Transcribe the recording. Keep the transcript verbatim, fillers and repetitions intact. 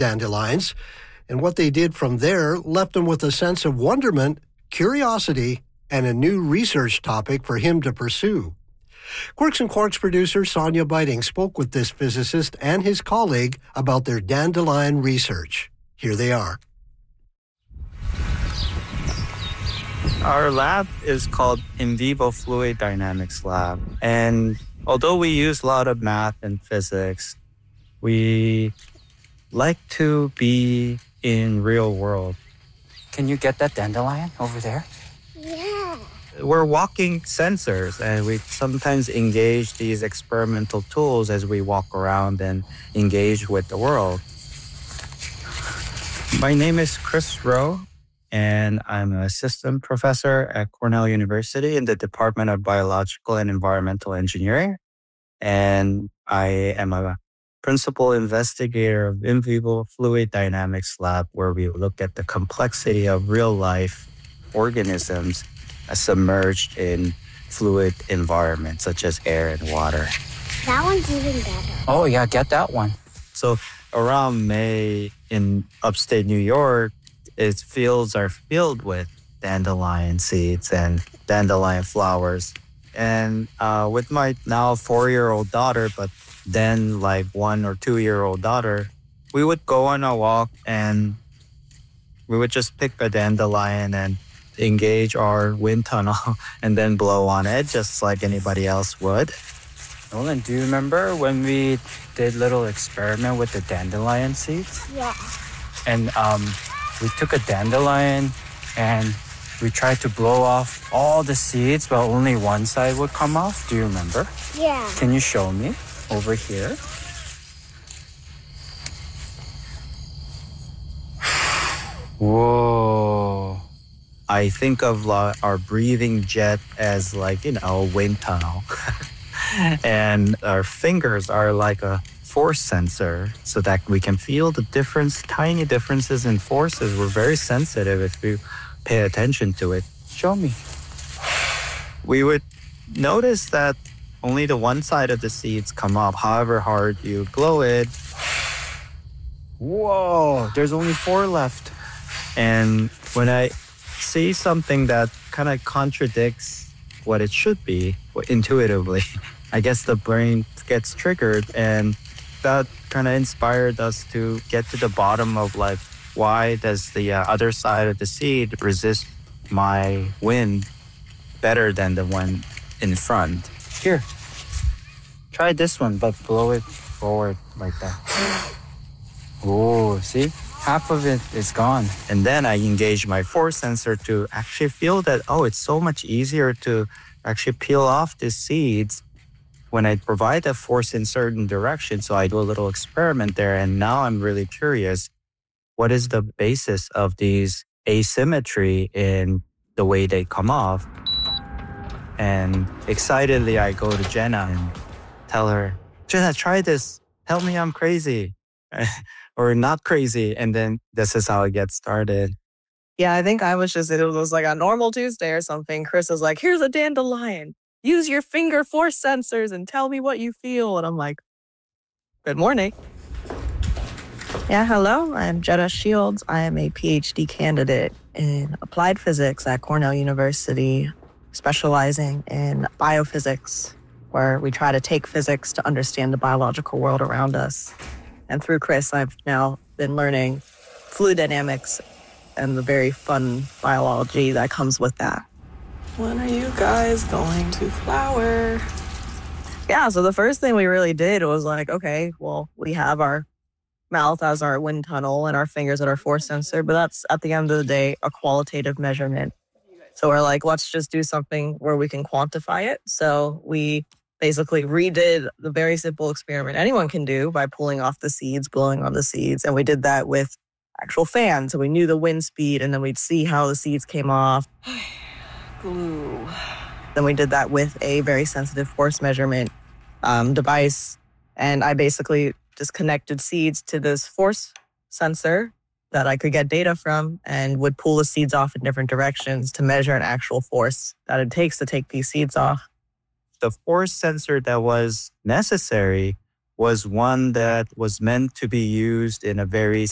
dandelions, and what they did from there left him with a sense of wonderment, curiosity, and a new research topic for him to pursue. Quirks and Quarks producer Sonia Biting spoke with this physicist and his colleague about their dandelion research. Here they are. Our lab is called In Vivo Fluid Dynamics Lab. And although we use a lot of math and physics, we like to be in real world. Can you get that dandelion over there? Yeah. We're walking sensors, and we sometimes engage these experimental tools as we walk around and engage with the world. My name is Chris Rowe, and I'm an assistant professor at Cornell University in the Department of Biological and Environmental Engineering. And I am a principal investigator of In Vivo Fluid Dynamics Lab, where we look at the complexity of real-life organisms submerged in fluid environments, such as air and water. That one's even better. Oh, yeah, get that one. So around May in upstate New York, its fields are filled with dandelion seeds and dandelion flowers. And uh, with my now four-year-old daughter, but then like one or two-year-old daughter, we would go on a walk and we would just pick a dandelion and engage our wind tunnel and then blow on it just like anybody else would. Nolan, do you remember when we did little experiment with the dandelion seeds? Yeah. And um, we took a dandelion and we tried to blow off all the seeds, but only one side would come off. Do you remember? Yeah. Can you show me over here? Whoa. I think of uh, our breathing jet as like, you know, a wind tunnel. And our fingers are like a force sensor so that we can feel the difference, tiny differences in forces. We're very sensitive if we pay attention to it. Show me. We would notice that only the one side of the seeds come up, however hard you blow it. Whoa, there's only four left. And when I see something that kind of contradicts what it should be intuitively, I guess the brain gets triggered, and that kind of inspired us to get to the bottom of like, why does the uh, other side of the seed resist my wind better than the one in front? Here, try this one, but blow it forward like that. Oh, see? Half of it is gone. And then I engage my force sensor to actually feel that, oh, it's so much easier to actually peel off the seeds when I provide that force in certain direction. So I do a little experiment there, and now I'm really curious, what is the basis of these asymmetry in the way they come off? And excitedly, I go to Jenna and tell her, Jenna, try this. Tell me I'm crazy or not crazy. And then this is how it gets started. Yeah, I think I was just, it was like a normal Tuesday or something. Chris was like, here's a dandelion. Use your finger force sensors and tell me what you feel. And I'm like, good morning. Yeah, hello. I'm Jetta Shields. I am a PhD candidate in applied physics at Cornell University, specializing in biophysics, where we try to take physics to understand the biological world around us. And through Chris, I've now been learning fluid dynamics and the very fun biology that comes with that. When are you guys going to flower? Yeah, so the first thing we really did was like, okay, well, we have our mouth as our wind tunnel and our fingers as our force sensor, but that's, at the end of the day, a qualitative measurement. So we're like, let's just do something where we can quantify it. So we basically redid the very simple experiment anyone can do by pulling off the seeds, blowing on the seeds. And we did that with actual fans. So we knew the wind speed, and then we'd see how the seeds came off. Glue. Then we did that with a very sensitive force measurement um, device. And I basically just connected seeds to this force sensor that I could get data from and would pull the seeds off in different directions to measure an actual force that it takes to take these seeds off. The force sensor that was necessary was one that was meant to be used in a very